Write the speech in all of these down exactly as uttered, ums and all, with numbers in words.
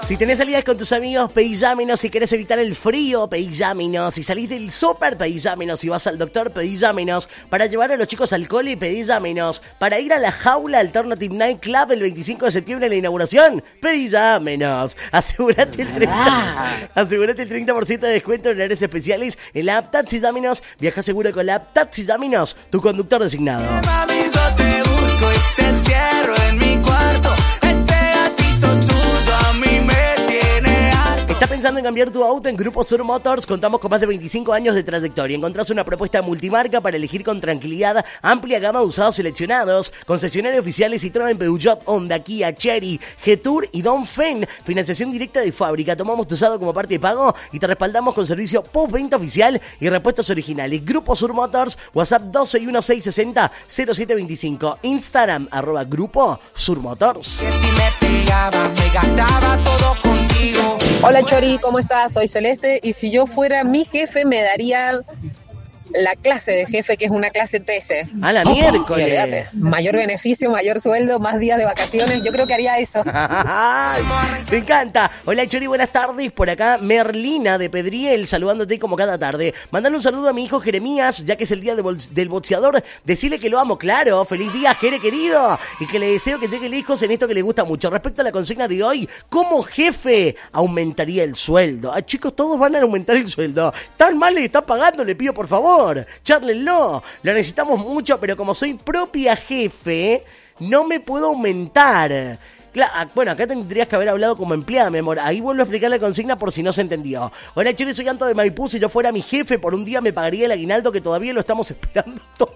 Si tenés salidas con tus amigos, pedí Llámenos. Si querés evitar el frío, pedí Llámenos. Si salís del súper, pedí Llámenos. Si vas al doctor, pedí Llámenos. Para llevar a los chicos al cole, pedí Llámenos. Para ir a la Jaula Alternative Night Club el veinticinco de septiembre en la inauguración, pedí Llámenos. Asegúrate el treinta, asegúrate el treinta por ciento de descuento en áreas especiales en la app Taxi Llámenos. Viaja seguro con la app Taxi Llámenos, tu conductor designado. Mami, yo te busco y te encierro en mi cuarto. Ese gatito tuyo a mí me tiene harto. ¿Estás pensando en cambiar tu auto? En Grupo Sur Motors contamos con más de veinticinco años de trayectoria. Encontrás una propuesta multimarca para elegir con tranquilidad, amplia gama de usados seleccionados, concesionarios oficiales Citroën, Peugeot, Honda, Kia, Chery, G-Tour y Dongfeng. Financiación directa de fábrica. Tomamos tu usado como parte de pago y te respaldamos con servicio postventa oficial y repuestos originales. Grupo Sur Motors, WhatsApp doce y dieciséis sesenta cero siete veinticinco, Instagram arroba Grupo Sur Motors. Que si me pegaba, me gastaba todo contigo. Hola Chori, ¿cómo estás? Soy Celeste y si yo fuera mi jefe me daría la clase de jefe, que es una clase trece. A la Y miércoles. olvídate, mayor beneficio, mayor sueldo, más días de vacaciones, yo creo que haría eso. Ay, me encanta. Hola Chori, buenas tardes. Por acá Merlina de Pedriel saludándote como cada tarde. Mandale un saludo a mi hijo Jeremías, ya que es el día de bol- del boxeador. Decirle que lo amo, claro. Feliz día, Jere querido. Y que le deseo que llegue lejos en esto que le gusta mucho. Respecto a la consigna de hoy, como jefe aumentaría el sueldo. Ah, chicos, todos van a aumentar el sueldo. Tan mal le está pagando, le pido por favor. Charlenlo. Lo necesitamos mucho, pero como soy propia jefe, no me puedo aumentar. Cla- bueno, acá tendrías que haber hablado como empleada, mi amor. Ahí vuelvo a explicar la consigna por si no se entendió. Hola, Chile, soy Anto de Maipú. Si yo fuera mi jefe, por un día me pagaría el aguinaldo que todavía lo estamos esperando todo.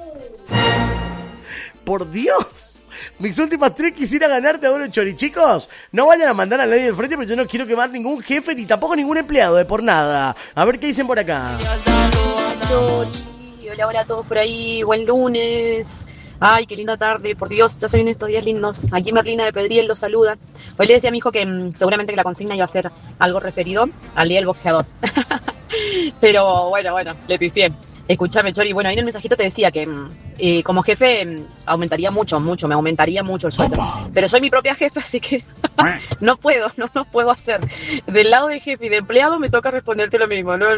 Por Dios. Mis últimas tres quisiera ganarte ahora, Chori. Chicos, no vayan a mandar a nadie del frente, pero yo no quiero quemar ningún jefe ni tampoco ningún empleado de por nada. A ver qué dicen por acá. Chori, hola, hola a todos por ahí, buen lunes. Ay, qué linda tarde, por Dios, ya se vienen estos días lindos. Aquí Merlina de Pedriel los saluda. Hoy le decía a mi hijo que mmm, seguramente que la consigna iba a ser algo referido al día del boxeador. Pero bueno, bueno, le pifié. Escúchame, Chori, bueno, ahí en el mensajito te decía que eh, como jefe eh, aumentaría mucho, mucho, me aumentaría mucho el sueldo. Pero soy mi propia jefe, así que no puedo, no, no puedo hacer. Del lado de jefe y de empleado me toca responderte lo mismo, ¿no?